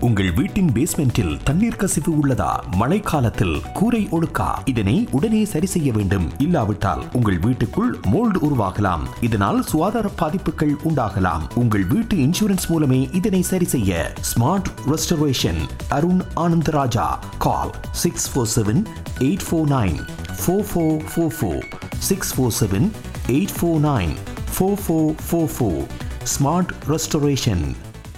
உங்கள் வீட்டின் பேஸ்மெண்டில் தண்ணீர் கசிவு உள்ளதா? மழைக்காலத்தில் கூரை ஒழுக்கா? இதனை உடனே சரி செய்ய வேண்டும். இல்லாவிட்டால் உங்கள் வீட்டுக்குள் மோல்டு உருவாகலாம். இதனால் சுகாதார பாதிப்புகள் உண்டாகலாம். உங்கள் வீட்டு இன்சூரன்ஸ் மூலமே இதனை சரி செய்ய. Smart restoration Arun Anandaraja. கால் 647-849-4444. 647-849-4444. Smart restoration.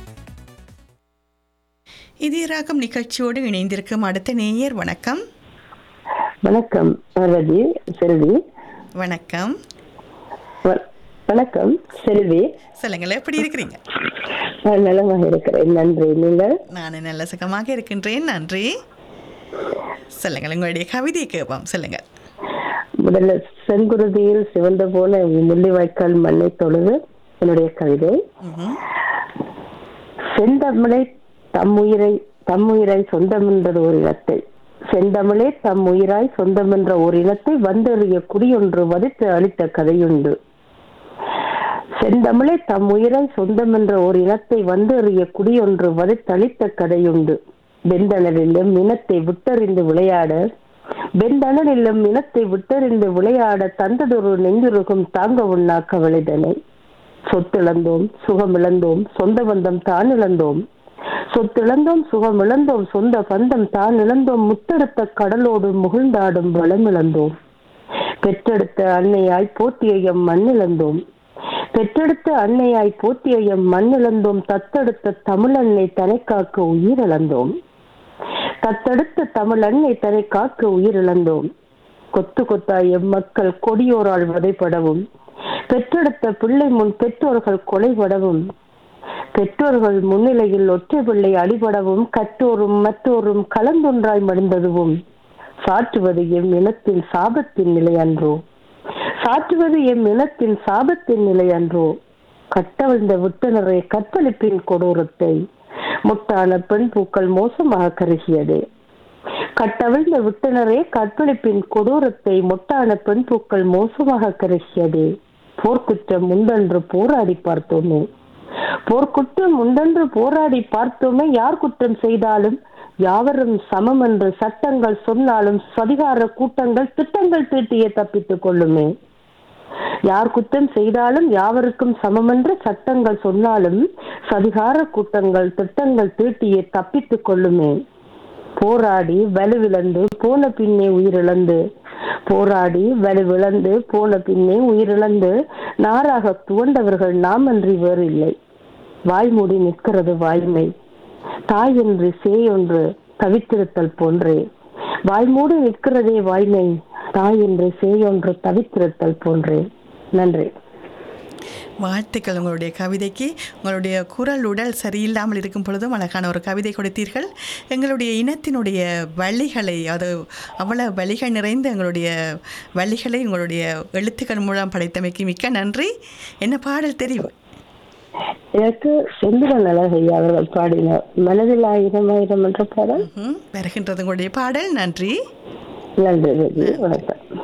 இதய ராகம் நிகழ்ச்சியோடு இணைந்திருக்கும் அடுத்த நேயர். வணக்கம். வணக்கம் ரவி. செல்வி. வணக்கம். வணக்கம் செல்வி. சொல்லுங்கள், எப்படி இருக்கிறீங்க? நலமாக இருக்கிறேன், நன்றி. நீங்கள்? நான் நல்ல சுகமாக இருக்கின்றேன், நன்றி. சொல்லுங்கள், உங்களுடைய கவிதையை கேட்போம், சொல்லுங்கள். முதல்ல செங்குருதியில் சிவந்த போன முள்ளிவாய்க்கால் மண்ணை தொழுது என்னுடைய கவிதை. செந்தமிழை தம்முயிராய் சொந்தமென்றது ஒரு இனத்தை, செந்தமிழே தம்முயிராய் சொந்தமென்ற ஒரு இனத்தை வந்தெறிய குடியொன்று வதித்து அளித்த கதையுண்டு. செந்தமிழே தம்முயிராய் சொந்தமென்ற ஒரு இனத்தை வந்தெறிய குடியொன்று வதித்தளித்த கதையுண்டு. வெந்தணலிலும் இனத்தை விட்டறிந்து விளையாட, வெந்தணலிலும் இனத்தை விட்டறிந்து விளையாட தந்ததொரு நெஞ்சுருகும் தாங்க உண்ணா கவலைதனை. சொத்திழந்தோம், சுகமிழந்தோம், சொந்த பந்தம் தான் இழந்தோம். சொத்திழந்தோம், சுகமிழந்தோம், சொந்த பந்தம் தான் இழந்தோம். முத்தெடுத்த கடலோடு முகிழ்ந்தாடும் வளமிழந்தோம். பெற்றெடுத்த அன்னையாய் போற்றியம் மண்ணிழந்தோம். பெற்றெடுத்த அன்னையாய் போற்றியம் மண்ணிழந்தோம். தத்தெடுத்த தமிழன்னை தனை காக்க உயிரிழந்தோம். தத்தெடுத்த தமிழன்னை தனை காக்க உயிரிழந்தோம். கொத்து கொத்தாய் எம்மக்கள் கொடியோரால் வதைப்படவும், பெற்றெடுத்த பிள்ளை முன் பெற்றோர்கள் கொலைபடவும், பெற்றோர்கள் முன்னிலையில் ஒற்றை பிள்ளை அடிபடவும், கற்றோரும் மற்றோரும் கலந்தொன்றாய் மடிந்ததுவும், சாற்றுவது எம் இனத்தின் சாபத்தின் நிலை அன்றோ, சாற்றுவது எம் இனத்தின் சாபத்தின் நிலை அன்றோ. கட்டவிழ்ந்த விட்டனரை கற்பழிப்பின் கொடூரத்தை முட்டான பெண் பூக்கள் மோசமாக கருகியது. கட்டவிழ்ந்த விட்டனரே கற்பழிப்பின் கொடூரத்தை முட்டான பெண் பூக்கள் மோசமாக கருகியது. போர்க்குற்றம் உண்டென்று போராடி பார்த்தோமே, போர்க்குற்றம் உண்டென்று போராடி பார்த்தோமே. யார் குற்றம் செய்தாலும் யாவரும் சமம் என்று சட்டங்கள் சொன்னாலும் சதிகார கூட்டங்கள் திட்டங்கள் தீட்டிய தப்பித்துக் கொள்ளுமே. யார் குற்றம் செய்தாலும் யாவருக்கும் சமம் என்று சட்டங்கள் சொன்னாலும் சதிகார கூட்டங்கள் திட்டங்கள் தீட்டிய தப்பித்துக் கொள்ளுமே. போராடி வலுவிழந்து போன பின்னே உயிரிழந்து, போராடி வலுவிழந்து போன பின்னே உயிரிழந்து நாராக துவண்டவர்கள் நாம் அன்றி வேறு இல்லை. வாய்மூடி நிற்கிறது வாய்மை, தாய் என்று சேயொன்று தவித்திருத்தல் போன்றே. வாய்மூடி நிற்கிறதே வாய்மை, தாய் என்று சேயொன்று தவித்திருத்தல் போன்றே. நன்றி. வாழ்த்துக்கள் உங்களுடைய கவிதைக்கு. உங்களுடைய குரல் உடல் சரியில்லாமல் இருக்கும் பொழுதும் அழகான ஒரு கவிதை கொடுத்தீர்கள். எங்களுடைய இனத்தினுடைய வழிகளை, அது அவ்வளவு வழிகள் நிறைந்த எங்களுடைய வழிகளை உங்களுடைய எழுத்துக்கள் மூலம் படைத்தமைக்கு மிக்க நன்றி. என்ன பாடல் தெரியும்? எனக்கு செந்திரன் அழகையா அவர்கள் பாடினார் மனதில் ஆயிரம் ஆயிரம் என்ற பாடல் வருகின்றது உங்களுடைய பாடல். நன்றி. நன்றி. வணக்கம்.